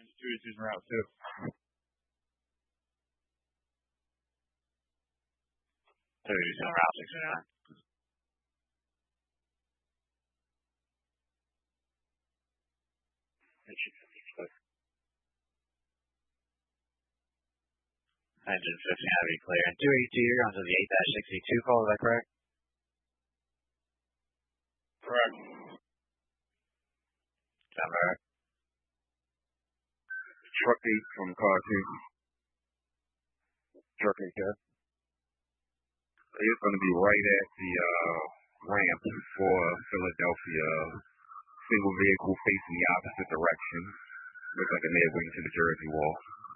engines 282's en route too. 282's en route 69. Engine 15 heavy clear. And 282, you're onto the 8-62 call, is that correct? Correct. Stand by. Truck 8 from car 2. Truck 8, yeah. It's going to be right at the ramp for Philadelphia. Single vehicle facing the opposite direction. Looks like it may have went to the Jersey wall.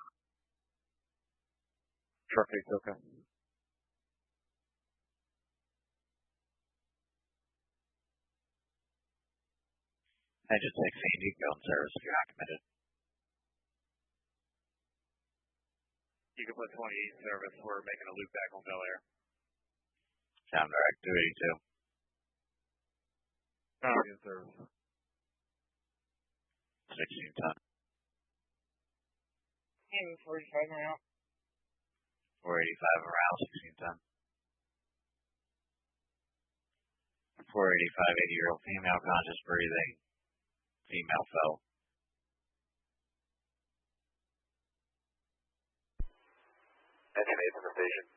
Truck 8, okay. Engine 16, you can go in service if you're not committed. You can put 28 in service. We're making a loop back on Bel Air. Sound direct, 282. In service. 16 ton. 45 around. 485 around 16 ton. 485, 80-year-old female, conscious breathing. Female fell. Engine 8 to the station.